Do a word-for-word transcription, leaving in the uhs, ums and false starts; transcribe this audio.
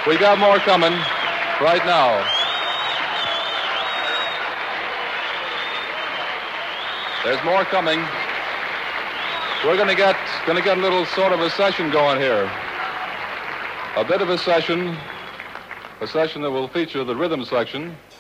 We got more coming right now. There's more coming. We're going to get going to get a little sort of a session going here. A bit of a session, a session that will feature the rhythm section.